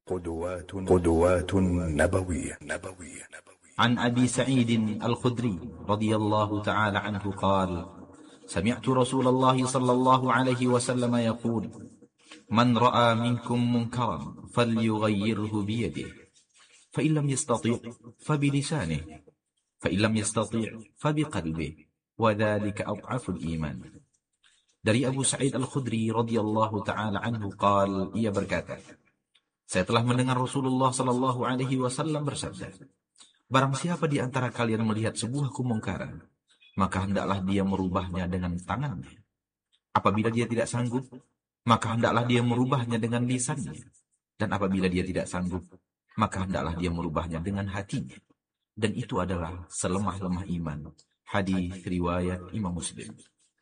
قدوات نبوية. عن أبي سعيد الخدري رضي الله تعالى عنه قال: سمعت رسول الله صلى الله عليه وسلم يقول: من رأى منكم منكرا فليغيره بيده، فإن لم يستطيع فبلسانه، فإن لم يستطيع فبقلبه، وذلك أضعف الإيمان. Dari Abu Sa'id Al-Khudri radhiyallahu ta'ala anhu qal, ia berkata, saya telah mendengar Rasulullah sallallahu alaihi wasallam bersabda, barang siapa di antara kalian melihat sebuah kemungkaran, maka hendaklah dia merubahnya dengan tangannya. Apabila dia tidak sanggup, maka hendaklah dia merubahnya dengan lisannya. Dan apabila dia tidak sanggup, maka hendaklah dia merubahnya dengan hatinya. Dan itu adalah selemah-lemah iman. Hadis riwayat Imam Muslim.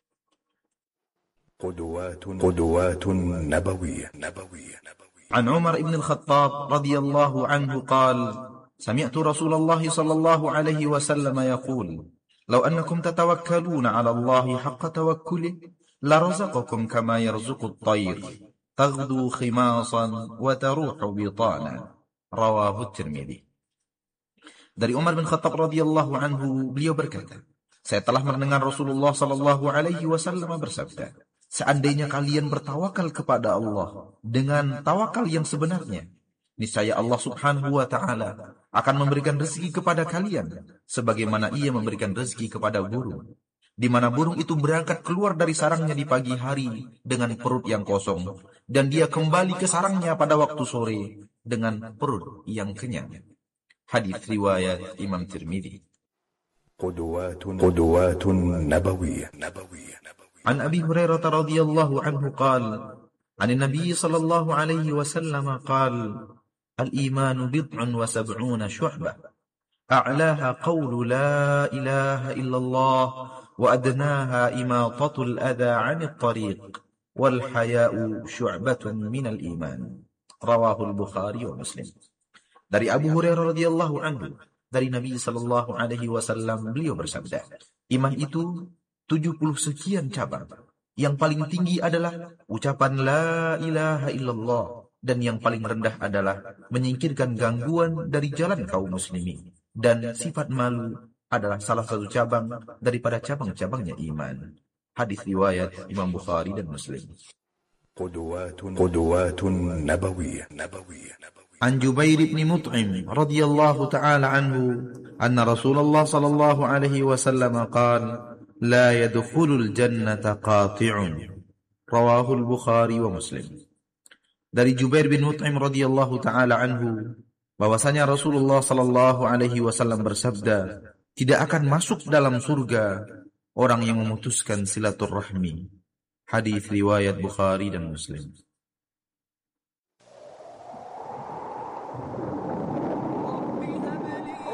قدوات نبوية. عن عمر بن الخطاب رضي الله عنه قال: سمعت رسول الله صلى الله عليه وسلم يقول: لو أنكم تتوكلون على الله حق توكله لرزقكم كما يرزق الطير تغدو خماصا وتروح بطانا. رواه الترمذي. Dari Umar bin Khattab radhiyallahu anhu, beliau berkata, saya telah mendengar Rasulullah sallallahu alaihi wasallam bersabda, seandainya kalian bertawakal kepada Allah dengan tawakal yang sebenarnya, niscaya Allah subhanahu wa ta'ala akan memberikan rezeki kepada kalian sebagaimana ia memberikan rezeki kepada burung, di mana burung itu berangkat keluar dari sarangnya di pagi hari dengan perut yang kosong, dan dia kembali ke sarangnya pada waktu sore dengan perut yang kenyang. Hadis riwayat Imam Tirmidzi. قدوات نبوية. عن أبي هريرة رضي الله عنه قال: عن النبي صلى الله عليه وسلم قال: الإيمان 70 شعبة أعلاها قول لا إله إلا الله وأدناها إماطة الأذى عن الطريق والحياء شعبة من الإيمان. رواه البخاري ومسلم. Dari Abu Hurairah radhiyallahu anhu, dari Nabi sallallahu alaihi wasallam, beliau bersabda, iman itu 70 sekian cabang. Yang paling tinggi adalah ucapan la ilaha illallah, dan yang paling rendah adalah menyingkirkan gangguan dari jalan kaum muslimin. Dan sifat malu adalah salah satu cabang daripada cabang-cabangnya iman. Hadis riwayat Imam Bukhari dan Muslim. قدوات نبوية. عن جبير بن مطعم رضي الله تعالى عنه أن رسول الله صلى الله عليه وسلم قال: لا يدخل الجنة قاطع. رواه البخاري ومسلم. Dari Jubair bin Mut'im radhiyallahu taala anhu, bahwasanya Rasulullah sallallahu alaihi wasallam bersabda, tidak akan masuk dalam surga orang yang memutuskan silaturahmi. Hadis riwayat Bukhari dan Muslim.